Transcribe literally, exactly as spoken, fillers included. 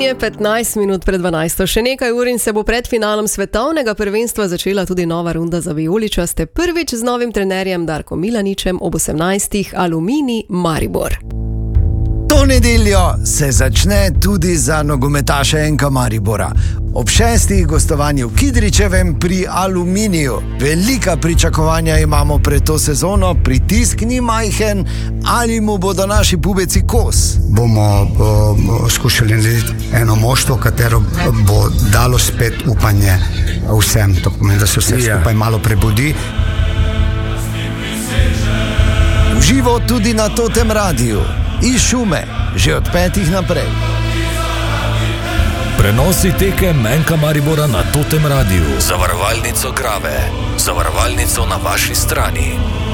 je petnajst minut pred dvanajsto, še nekaj ur in se bo pred finalom svetovnega prvenstva začela tudi nova runda za vijoličaste. Prvič z novim trenerjem Darkom Milaničem ob osemnajstih Aluminij Maribor. To nedeljo se začne tudi za nogometaše N K Maribora. Ob šestih gostovanju v Kidričevem pri Aluminiju. Velika pričakovanja imamo pred to sezono, pritisk ni majhen, ali mu bodo naši pubeci kos. Bomo uh, skušali narediti eno moštvo, katero bo dalo spet upanje vsem. To pomeni, da se vse ja. skupaj malo prebudi. Uživo tudi na Totem radiju. Iz šume, že od petih naprej. Prenosi tekem N K Maribora na Totem radiju. Zavarovalnico Grave. Zavarovalnico na vaši strani.